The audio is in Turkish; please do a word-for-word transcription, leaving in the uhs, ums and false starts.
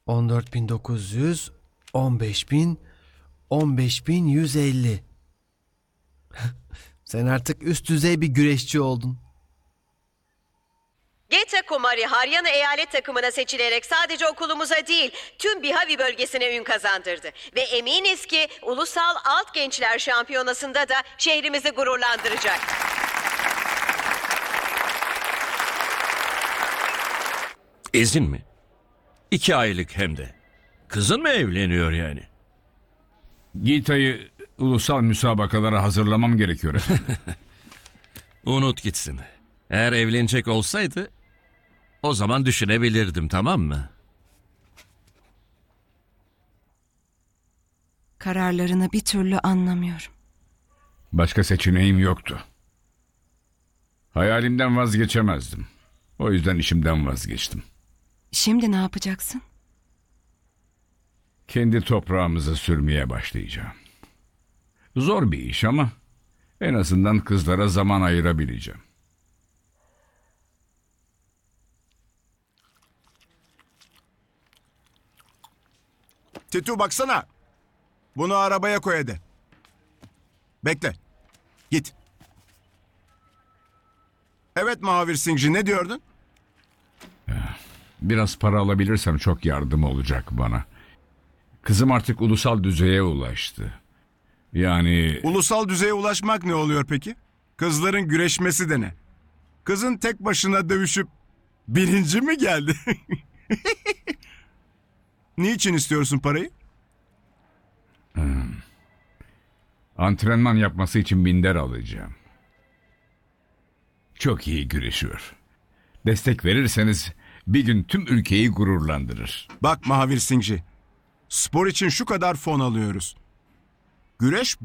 on dört bin dokuz yüz, on beş bin, on beş bin yüz elli. Sen artık üst düzey bir güreşçi oldun. Geta Kumari Haryana eyalet takımına seçilerek sadece okulumuza değil tüm Bihavi bölgesine ün kazandırdı. Ve eminiz ki Ulusal Alt Gençler Şampiyonası'nda da şehrimizi gururlandıracak. İzin mi? İki aylık hem de. Kızın mı evleniyor yani? Gita'yı ulusal müsabakalara hazırlamam gerekiyor efendim. Unut gitsin. Eğer evlenecek olsaydı o zaman düşünebilirdim, tamam mı? Kararlarını bir türlü anlamıyorum. Başka seçeneğim yoktu. Hayalimden vazgeçemezdim. O yüzden işimden vazgeçtim. Şimdi ne yapacaksın? Kendi toprağımıza sürmeye başlayacağım. Zor bir iş ama en azından kızlara zaman ayırabileceğim. Titu baksana. Bunu arabaya koy hadi. Bekle. Git. Evet Mahavir Singhji, ne diyordun? Biraz para alabilirsem çok yardım olacak bana. Kızım artık ulusal düzeye ulaştı. Yani Ulusal düzeye ulaşmak ne oluyor peki? Kızların güreşmesi de ne? Kızın tek başına dövüşüp birinci mi geldi? Niçin istiyorsun parayı? antrenman yapması için minder alacağım. Çok iyi güreşiyor. Destek verirseniz bir gün tüm ülkeyi gururlandırır. Bak Mahavir Singhji, spor için şu kadar fon alıyoruz. Güreş